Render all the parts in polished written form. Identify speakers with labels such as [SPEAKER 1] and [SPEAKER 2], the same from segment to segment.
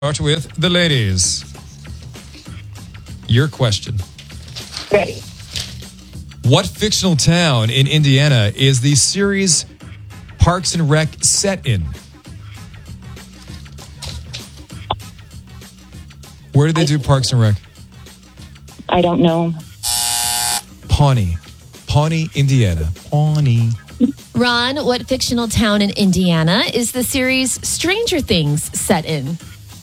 [SPEAKER 1] Start with the ladies. Your question.
[SPEAKER 2] Ready.
[SPEAKER 1] What fictional town in Indiana is the series Parks and Rec set in? Where did they do Parks and Rec?
[SPEAKER 2] I don't know.
[SPEAKER 1] Pawnee, Indiana. Pawnee.
[SPEAKER 3] Ron, what fictional town in Indiana is the series Stranger Things set in?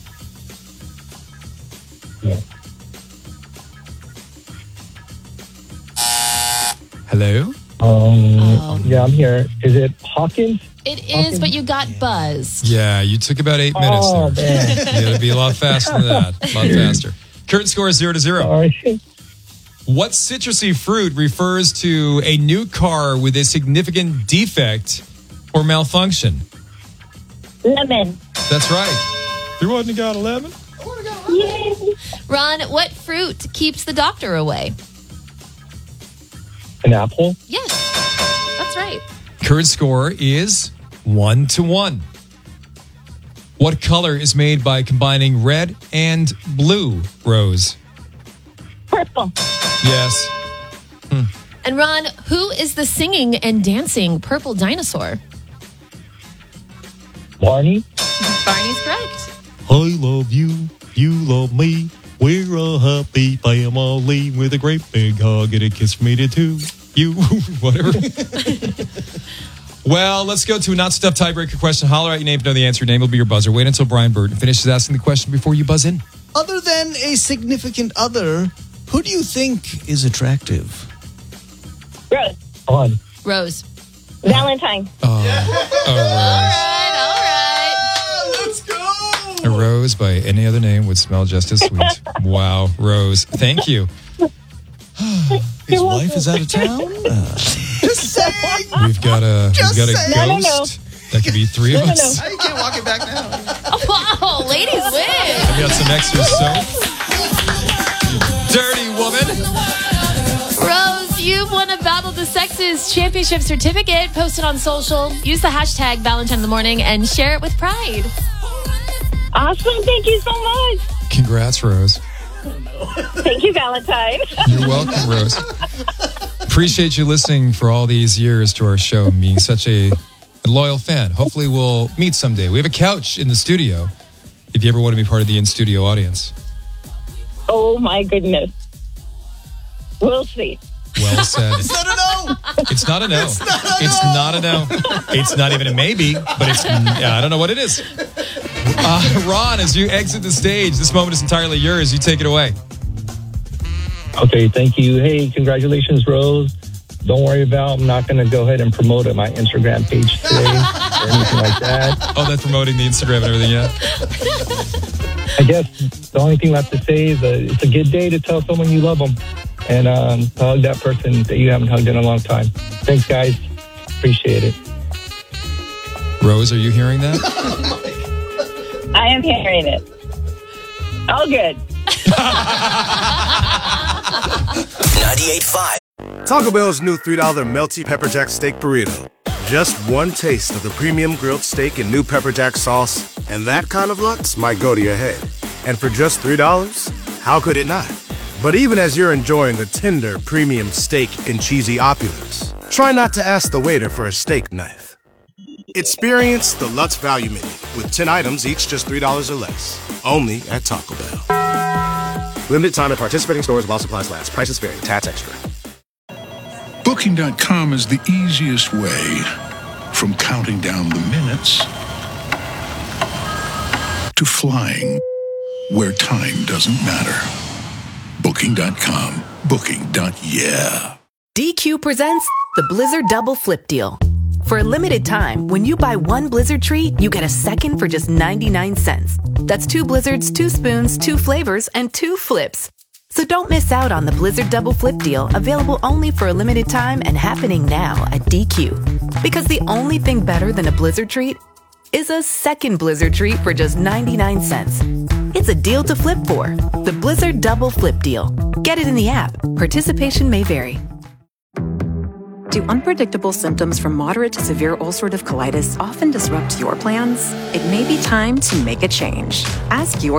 [SPEAKER 1] Hello?
[SPEAKER 4] Yeah, I'm here. Is it Hawkins?
[SPEAKER 3] It is, but you got buzzed.
[SPEAKER 1] Yeah, you took about 8 minutes there.
[SPEAKER 4] Man.
[SPEAKER 1] You gotta be a lot faster than that. A lot faster. Current score is 0-0.
[SPEAKER 4] Sorry.
[SPEAKER 1] What citrusy fruit refers to a new car with a significant defect or malfunction?
[SPEAKER 2] Lemon.
[SPEAKER 1] That's right. You wouldn't have got 11?
[SPEAKER 2] Yay.
[SPEAKER 3] Ron, what fruit keeps the doctor away?
[SPEAKER 4] An apple?
[SPEAKER 3] Yes, that's right.
[SPEAKER 1] Current score is 1-1. What color is made by combining red and blue, Rose?
[SPEAKER 2] Purple.
[SPEAKER 1] Yes.
[SPEAKER 3] And Ron, who is the singing and dancing purple dinosaur?
[SPEAKER 4] Barney?
[SPEAKER 3] Barney's correct.
[SPEAKER 1] I love you. You love me. We're a happy family with a great big hug and a kiss from me to you. Whatever. Well, let's go to a not stuff tiebreaker question. Holler out your name to know the answer. Your name will be your buzzer. Wait until Brian Burton finishes asking the question before you buzz in.
[SPEAKER 5] Other than a significant other, who do you think is attractive?
[SPEAKER 2] Rose.
[SPEAKER 4] On.
[SPEAKER 3] Rose.
[SPEAKER 2] Valentine.
[SPEAKER 3] All right.
[SPEAKER 5] Let's go!
[SPEAKER 1] A rose by any other name would smell just as sweet. Wow, Rose. Thank you.
[SPEAKER 5] His wife is out of town? Just saying!
[SPEAKER 1] We've got a ghost.
[SPEAKER 2] No.
[SPEAKER 1] That could be three of us.
[SPEAKER 5] You can't walk it back now.
[SPEAKER 3] Wow, ladies win.
[SPEAKER 1] I've got some extra soap. Dirty woman.
[SPEAKER 3] Rose, you've won a Battle of the Sexes championship certificate. Post it on social. Use the hashtag Valentine in the Morning and share it with pride.
[SPEAKER 2] Awesome. Thank you so much.
[SPEAKER 1] Congrats, Rose.
[SPEAKER 2] Thank you, Valentine.
[SPEAKER 1] You're welcome, Rose. Appreciate you listening for all these years to our show and being such a loyal fan. Hopefully we'll meet someday. We have a couch in the studio if you ever want to be part of the in-studio audience.
[SPEAKER 2] Oh, my goodness. We'll see.
[SPEAKER 1] Well said.
[SPEAKER 5] It's not a no!
[SPEAKER 1] It's not a no. It's not a no. It's not even a maybe, but it's, I don't know what it is. Ron, as you exit the stage, this moment is entirely yours. You take it away.
[SPEAKER 4] Okay, thank you. Hey, congratulations, Rose. Don't worry about, I'm not going to go ahead and promote it, my Instagram page today or anything like that.
[SPEAKER 1] Oh, that's promoting the Instagram and everything, yeah?
[SPEAKER 4] I guess the only thing left to say is it's a good day to tell someone you love them and to hug that person that you haven't hugged in a long time. Thanks, guys. Appreciate it.
[SPEAKER 1] Rose, are you hearing that?
[SPEAKER 2] I am hearing it. All good.
[SPEAKER 6] 98.5.
[SPEAKER 7] Taco Bell's new $3 Melty Pepper Jack Steak Burrito. Just one taste of the premium grilled steak and new pepper jack sauce, and that kind of lux might go to your head. And for just $3, how could it not? But even as you're enjoying the tender premium steak and cheesy opulence, try not to ask the waiter for a steak knife. Experience the Lutz Value Menu with 10 items, each just $3 or less. Only at Taco Bell. Limited time at participating stores while supplies last. Prices vary. Tax extra.
[SPEAKER 8] Booking.com is the easiest way from counting down the minutes to flying where time doesn't matter. Booking.com. Booking.yeah.
[SPEAKER 9] DQ presents the Blizzard Double Flip Deal. For a limited time, when you buy one Blizzard treat, you get a second for just 99 cents. That's 2 Blizzards, 2 spoons, 2 flavors, and 2 flips. So don't miss out on the Blizzard Double Flip Deal, available only for a limited time and happening now at DQ. Because the only thing better than a Blizzard treat is a second Blizzard treat for just 99 cents. It's a deal to flip for. The Blizzard Double Flip Deal. Get it in the app. Participation may vary.
[SPEAKER 6] Do unpredictable symptoms from moderate to severe ulcerative colitis often disrupt your plans? It may be time to make a change. Ask your